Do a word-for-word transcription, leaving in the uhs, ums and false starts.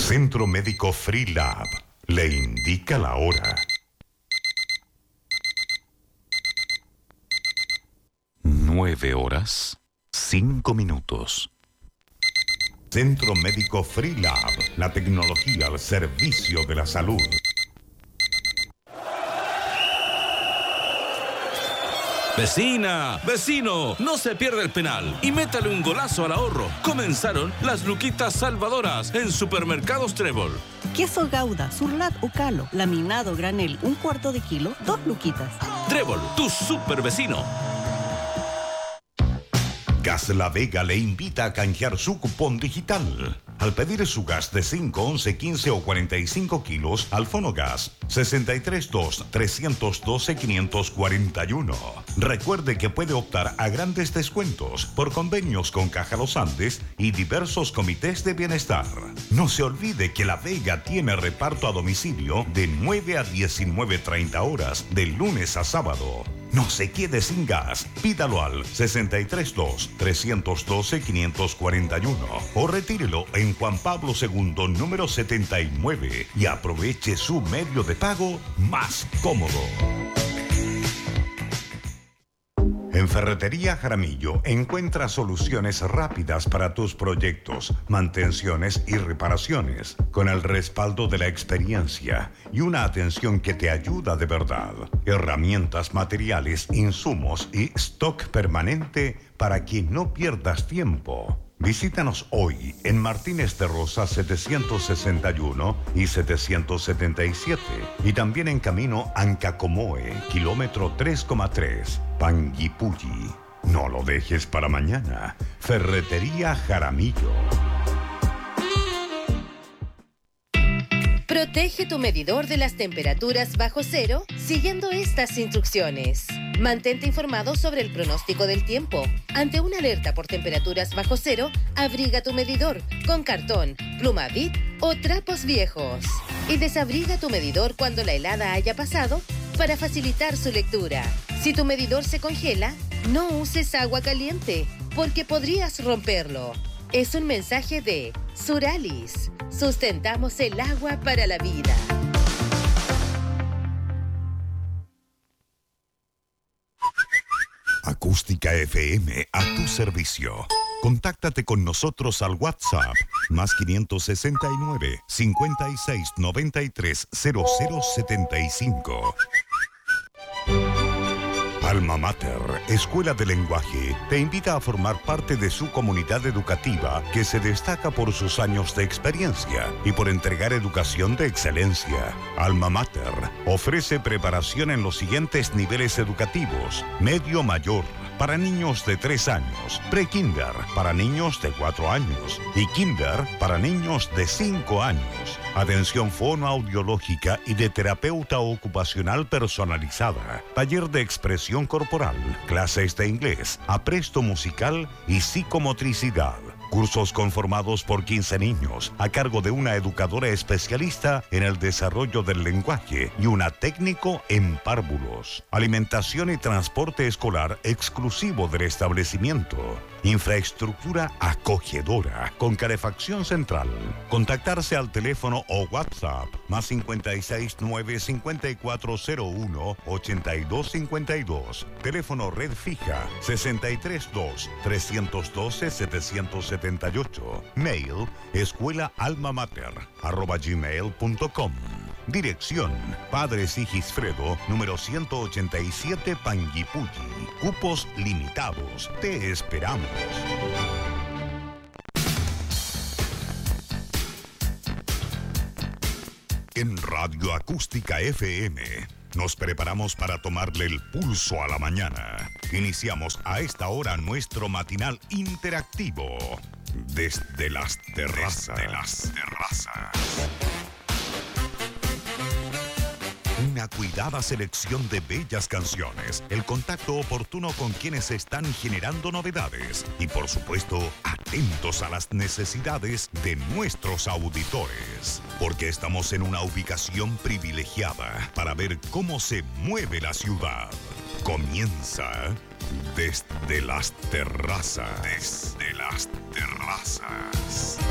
Centro Médico Freelab le indica la hora. Nueve horas, cinco minutos. Centro Médico Freelab, la tecnología al servicio de la salud. Vecina, vecino, no se pierda el penal y métale un golazo al ahorro. Comenzaron las luquitas salvadoras en Supermercados Trébol. Queso Gouda, Surlat o Calo, laminado granel, un cuarto de kilo, dos luquitas. Trébol, tu super vecino. Gas La Vega le invita a canjear su cupón digital. Al pedir su gas de cinco, once, quince o cuarenta y cinco kilos al Fonogas sesenta y tres dos, trescientos doce, quinientos cuarenta y uno. Recuerde que puede optar a grandes descuentos por convenios con Caja Los Andes y diversos comités de bienestar. No se olvide que La Vega tiene reparto a domicilio de nueve a diecinueve treinta horas de lunes a sábado. No se quede sin gas. Pídalo al sesenta y tres dos, trescientos doce, quinientos cuarenta y uno o retírelo en Juan Pablo segundo, número setenta y nueve y aproveche su medio de pago más cómodo. En Ferretería Jaramillo encuentra soluciones rápidas para tus proyectos, mantenciones y reparaciones, con el respaldo de la experiencia y una atención que te ayuda de verdad. Herramientas, materiales, insumos y stock permanente para que no pierdas tiempo. Visítanos hoy en Martínez de Rosa setecientos sesenta y uno y setecientos setenta y siete y también en camino Ancacomoe, kilómetro tres coma tres, Panguipulli. No lo dejes para mañana. Ferretería Jaramillo. Protege tu medidor de las temperaturas bajo cero siguiendo estas instrucciones. Mantente informado sobre el pronóstico del tiempo. Ante una alerta por temperaturas bajo cero, abriga tu medidor con cartón, pluma Bic o trapos viejos. Y desabriga tu medidor cuando la helada haya pasado para facilitar su lectura. Si tu medidor se congela, no uses agua caliente porque podrías romperlo. Es un mensaje de Suralis. Sustentamos el agua para la vida. Acústica F M a tu servicio. Contáctate con nosotros al WhatsApp más quinientos sesenta y nueve, cincuenta y seis, noventa y tres, cero cero setenta y cinco. Alma Mater, Escuela de Lenguaje, te invita a formar parte de su comunidad educativa que se destaca por sus años de experiencia y por entregar educación de excelencia. Alma Mater ofrece preparación en los siguientes niveles educativos: medio mayor, para niños de tres años, pre-kinder para niños de cuatro años y kinder para niños de cinco años. Atención fonoaudiológica y de terapeuta ocupacional personalizada. Taller de expresión corporal, clases de inglés, apresto musical y psicomotricidad. Cursos conformados por quince niños a cargo de una educadora especialista en el desarrollo del lenguaje y una técnico en párvulos. Alimentación y transporte escolar exclusivo del establecimiento. Infraestructura acogedora con calefacción central. Contactarse al teléfono o WhatsApp más cincuenta y seis, nueve, cincuenta y cuatro cero uno, ochenta y dos cincuenta y dos. Teléfono red fija sesenta y tres dos, trescientos doce, setecientos setenta y ocho. Mail escuela alma mater arroba gmail punto com. Dirección Padre Sigisfredo, número ciento ochenta y siete, Panguipulli. Cupos limitados. Te esperamos. En Radio Acústica F M nos preparamos para tomarle el pulso a la mañana. Iniciamos a esta hora nuestro matinal interactivo desde las terrazas. Desde las terrazas. Una cuidada selección de bellas canciones, el contacto oportuno con quienes están generando novedades y, por supuesto, atentos a las necesidades de nuestros auditores. Porque estamos en una ubicación privilegiada para ver cómo se mueve la ciudad. Comienza desde las terrazas. Desde las terrazas.